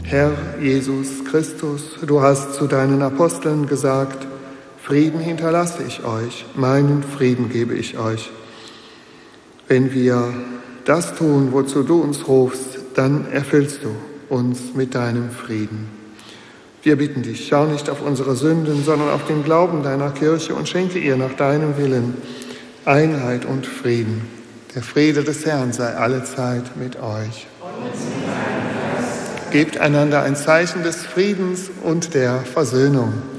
Herr Jesus Christus, du hast zu deinen Aposteln gesagt, Frieden hinterlasse ich euch, meinen Frieden gebe ich euch. Wenn wir das tun, wozu du uns rufst, dann erfüllst du uns mit deinem Frieden. Wir bitten dich, schau nicht auf unsere Sünden, sondern auf den Glauben deiner Kirche und schenke ihr nach deinem Willen Einheit und Frieden. Der Friede des Herrn sei allezeit mit euch. Gebt einander ein Zeichen des Friedens und der Versöhnung.